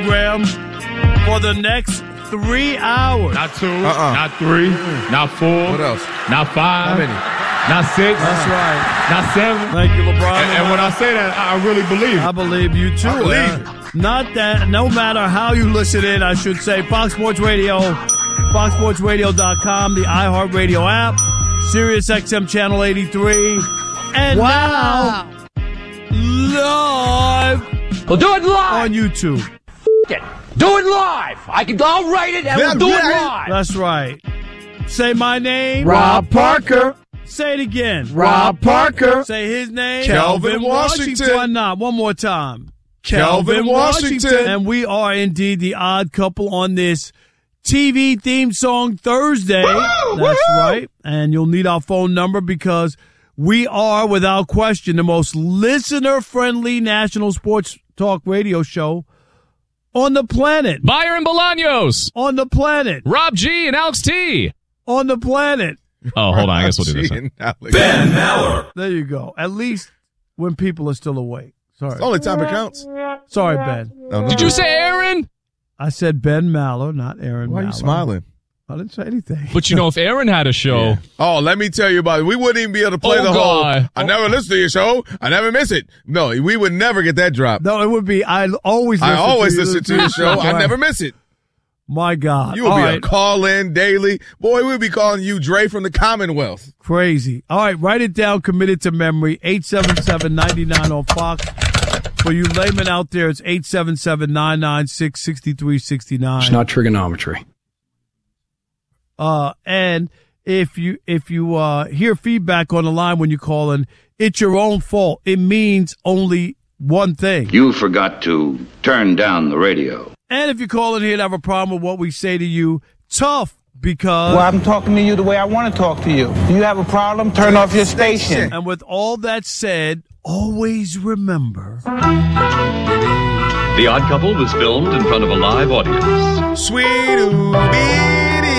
program for the next 3 hours. Not 2, not 3, not 4. What else? Not 5. How many? Not 6. That's right. Not 7. Thank you, LeBron. And when I say that, I really believe it. I believe you too. I believe Not that, no matter how you listen in, I should say, Fox Sports Radio, foxsportsradio.com, the iHeartRadio app, Sirius XM Channel 83, and now, live We'll do it live. on YouTube. Do it live. I'll write it and we'll do it live. That's right. Say my name. Rob Parker. Say it again. Rob Parker. Say his name. Kelvin Washington. Why not? One more time. Kelvin Washington. And we are indeed the odd couple on this TV theme song Thursday. That's right. And you'll need our phone number because we are, without question, the most listener-friendly national sports talk radio show on the planet. Byron Bolaños. On the planet. Rob G. and Alex T. On the planet. Oh, hold on. I guess we'll do this. Ben Maller. There you go. At least when people are still awake. Sorry. It's the only time it counts. Sorry, Ben. No. Did you say Aaron? I said Ben Maller, not Aaron Why are Maller. you smiling? I didn't say anything. But you know, if Aaron had a show, Yeah. Oh, let me tell you about it. We wouldn't even be able to play the whole, I never listen to your show. I never miss it. No, we would never get that drop. No, it would be, I always listen to your show. I Right. never miss it. My God. You would All be right. a call-in daily. Boy, we'd be calling you Dre from the Commonwealth. Crazy. All right, write it down, commit it to memory. 877-99 on Fox. For you laymen out there, it's 877-996-6369. It's not trigonometry. And if you hear feedback on the line when you call in, it's your own fault. It means only one thing. You forgot to turn down the radio. And if you call in here and have a problem with what we say to you, tough, because... Well, I'm talking to you the way I want to talk to you. Do you have a problem? Turn off your station. And with all that said, always remember... The Odd Couple was filmed in front of a live audience. Sweet oobity,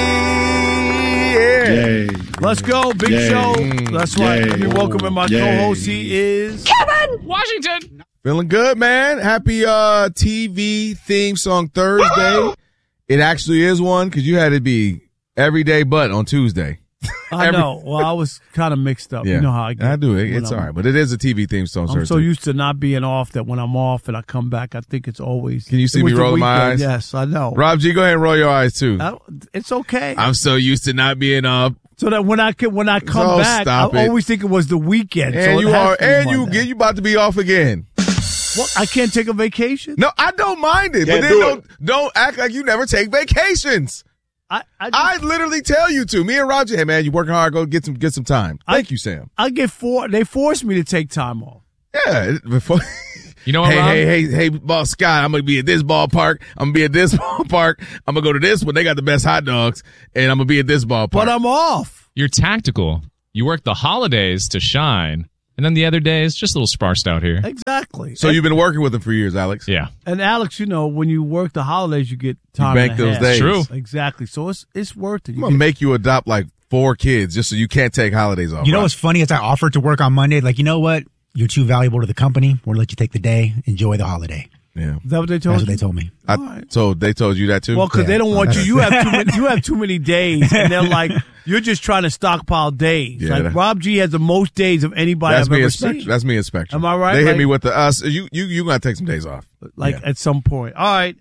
yeah. Let's go, big show. That's right. Let me welcome in my co-host. He is... Kevin Washington. Feeling good, man. Happy TV theme song Thursday. It actually is one because you had it be every day but on Tuesday. I know. Well, I was kind of mixed up. Yeah. You know how I get. I do it. It's all right. But it is a TV theme song. I'm so used to not being off that when I'm off and I come back, I think it's always... Can you see me rolling my eyes? Yes, I know. Rob G, go ahead and roll your eyes too. It's okay. I'm so used to not being off. So that when I come back, I always think it was the weekend. And so you you about to be off again. Well, I can't take a vacation. No, I don't mind it. But then don't act like you never take vacations. I literally tell you to. Me and Roger, hey man, you working hard, go get some time. Thank you, Sam. They forced me to take time off. Yeah. Before You know what, Rob? Hey, boss Scott, I'm gonna be at this ballpark. I'm gonna be at this ballpark. I'm gonna go to this one. They got the best hot dogs, and I'm gonna be at this ballpark. But I'm off. You're tactical. You work the holidays to shine, and then the other days, just a little sparsed out here. Exactly. So you've been working with them for years, Alex. Yeah. And Alex, you know, when you work the holidays, you get time. You bank those days. True. Exactly. So it's worth it. I'm gonna make you adopt like 4 kids just so you can't take holidays off. You know what's funny is I offered to work on Monday. Like, you know what? You're too valuable to the company. We're going to let you take the day. Enjoy the holiday. Yeah. Is that what they told you? That's what they told me. So they told you that too? Well, because they don't want you. You have too many days, and they're like, you're just trying to stockpile days. Yeah, like Rob G has the most days of anybody I've ever seen. That's me and Spectrum. Am I right? They hit Like- me with the us. You got to take some days off. Like at some point. All right.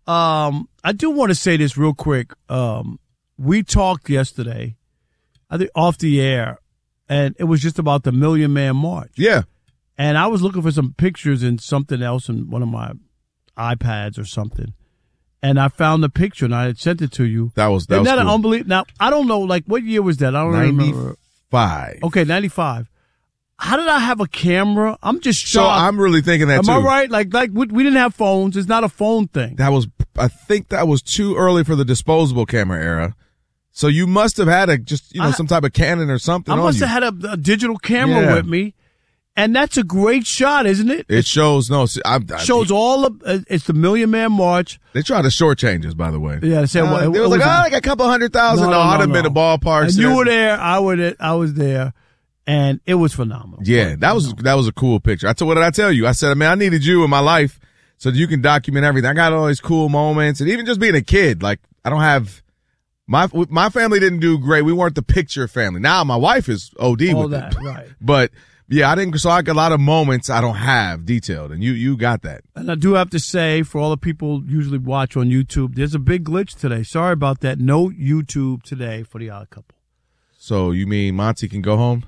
I do want to say this real quick. We talked yesterday, I think off the air, and it was just about the Million Man March. Yeah. And I was looking for some pictures and something else in one of my iPads or something. And I found the picture and I had sent it to you. That was Isn't that cool. an unbelievable? Now, I don't know, like, what year was that? I don't remember. 95. Okay, 95. How did I have a camera? I'm just shocked. So I'm really thinking that too. Am I right? Like we didn't have phones. It's not a phone thing. I think that was too early for the disposable camera era. So you must have had some type of Canon or something. I on must you. have had a digital camera Yeah. with me. And that's a great shot, isn't it? It shows Shows all of it's the Million Man March. They tried to shortchange us, by the way. Yeah, they said it was like a couple 100,000. No, I'd have been to ballpark. And you were there. I was there, and it was phenomenal. Yeah, that was a cool picture. What did I tell you? I said, man, I needed you in my life so you can document everything. I got all these cool moments, and even just being a kid, like I don't have my family didn't do great. We weren't the picture family. Now my wife is OD all with that, it, right? But yeah, I didn't. So I got a lot of moments I don't have detailed, and you got that. And I do have to say, for all the people usually watch on YouTube, there's a big glitch today. Sorry about that. No YouTube today for the Odd Couple. So you mean Monty can go home?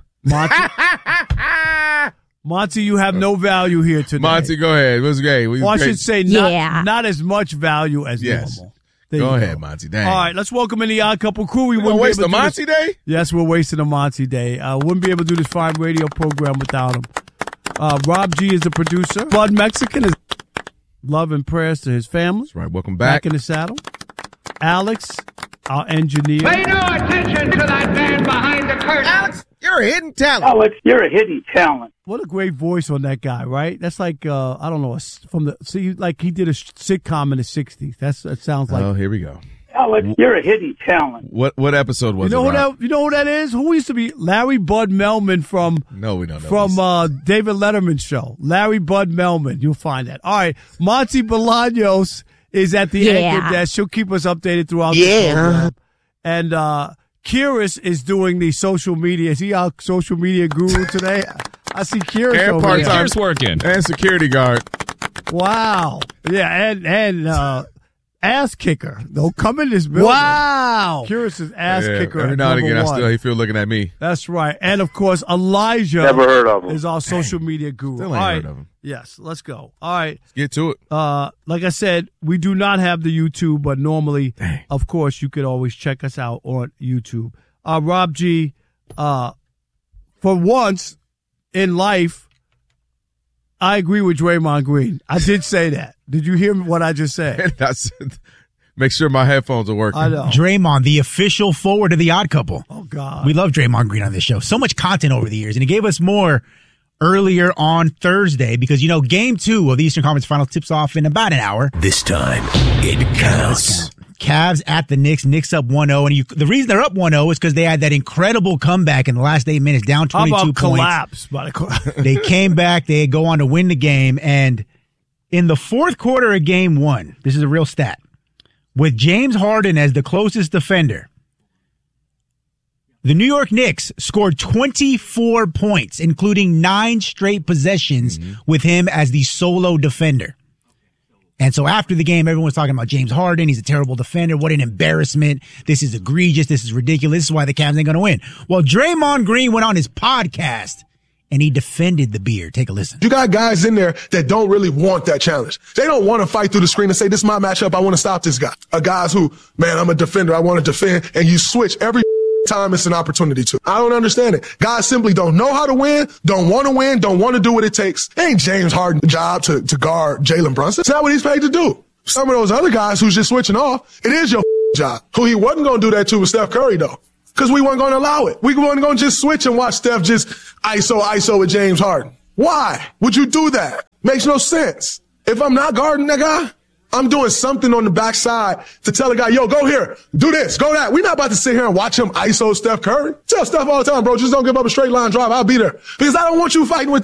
Monty, you have no value here today. Monty, go ahead. What's great? Well, I should say not as much value as normal. Go ahead, Monty. Dang. All right, let's welcome in the Odd Couple crew. We wouldn't waste a Monty day? Yes, we're wasting a Monty day. Wouldn't be able to do this fine radio program without him. Rob G is the producer. Bud Mexican is love and prayers to his family. That's right. Welcome back. Back in the saddle. Alex, our engineer. Pay no attention to that man behind the curtain. Alex, you're a hidden talent. Alex, you're a hidden talent. What a great voice on that guy, right? That's like I don't know, like he did a sitcom in the '60s. That sounds like. Oh, here we go. Alex, you're a hidden talent. What episode was it? Rob? You know who that is? Who used to be Larry Bud Melman from? No, we don't know. From David Letterman's show. Larry Bud Melman. You'll find that. All right, Monty Bolaños is at the anchor desk. She'll keep us updated throughout the program. And Kyrus is doing the social media. Is he our social media guru today? I see Kyrus and over there. Kyrus working. And security guard. Wow. Yeah, and ass kicker. Don't come in this building. Wow. Kyrus is ass kicker. Every now and again, I still feel looking at me. That's right. And, of course, Elijah Never heard of him. is our social media guru. Still ain't heard of him. Yes, let's go. All right. Let's get to it. Like I said, we do not have the YouTube, but normally, of course, you could always check us out on YouTube. Rob G, for once in life, I agree with Draymond Green. I did say that. Did you hear what I just said? Make sure my headphones are working. I know. Draymond, the official forward of the Odd Couple. Oh, God. We love Draymond Green on this show. So much content over the years. And he gave us more earlier on Thursday because, Game 2 of the Eastern Conference Finals tips off in about an hour. This time, it counts. Cavs at the Knicks. Knicks up 1-0. And the reason they're up 1-0 is because they had that incredible comeback in the last 8 minutes, down 22 How about points. collapse? They came back. They go on to win the game. And in the fourth quarter of Game 1, this is a real stat, with James Harden as the closest defender, the New York Knicks scored 24 points, including 9 straight possessions with him as the solo defender. And so after the game, everyone's talking about James Harden. He's a terrible defender. What an embarrassment. This is egregious. This is ridiculous. This is why the Cavs ain't going to win. Well, Draymond Green went on his podcast and he defended the beard. Take a listen. You got guys in there that don't really want that challenge. They don't want to fight through the screen and say, this is my matchup. I want to stop this guy. Guys who, man, I'm a defender. I want to defend. And you switch every time it's an opportunity to. I don't understand it. Guys simply don't know how to win, don't want to do what it takes. It ain't James Harden's job to guard Jalen Brunson. It's not what he's paid to do. Some of those other guys who's just switching off, it is your job. Who he wasn't going to do that to was Steph Curry, though. Because we weren't going to allow it. We weren't going to just switch and watch Steph just ISO with James Harden. Why would you do that? Makes no sense. If I'm not guarding that guy, I'm doing something on the backside to tell a guy, yo, go here, do this, go that. We're not about to sit here and watch him ISO Steph Curry. Tell Steph all the time, bro, just don't give up a straight line drive. I'll be there. Because I don't want you fighting with